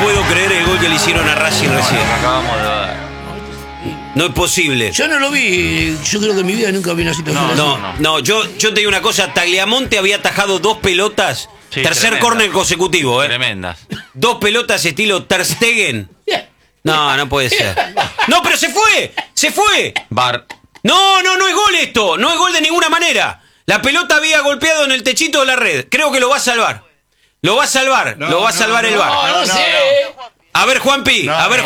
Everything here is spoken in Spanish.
puedo creer el gol que le hicieron a Racing recién. Acabamos de ver. No es posible. Yo no lo vi. Yo creo que en mi vida nunca vi una situación así. No, yo te digo una cosa. Tagliamonte había atajado 2 pelotas. Sí, tercer tremendas. córner consecutivo, Tremendas. 2 pelotas estilo Ter Stegen. No puede ser. No, pero se fue. Se fue. Bar. No es gol esto. No es gol de ninguna manera. La pelota había golpeado en el techito de la red. Creo que lo va a salvar. Lo va a salvar. Lo va a salvar el VAR. No sé. A ver, Juanpi. A ver,